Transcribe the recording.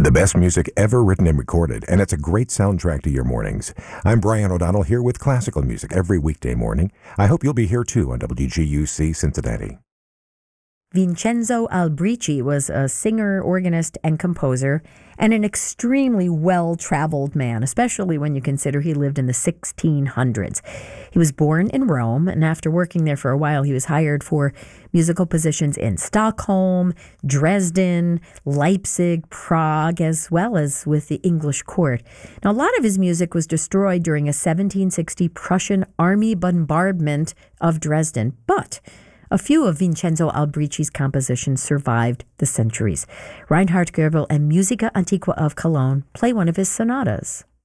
The best music ever written and recorded, and it's a great soundtrack to your mornings. I'm Brian O'Donnell here with classical music every weekday morning. I hope you'll be here too on WGUC Cincinnati. Vincenzo Albrici was a singer, organist, and composer, and an extremely well-traveled man, especially when you consider he lived in the 1600s. He was born in Rome, and after working there for a while, he was hired for musical positions in Stockholm, Dresden, Leipzig, Prague, as well as with the English court. Now, a lot of his music was destroyed during a 1760 Prussian army bombardment of Dresden, but a few of Vincenzo Albrici's compositions survived the centuries. Reinhard Goebel and Musica Antiqua of Cologne play one of his sonatas.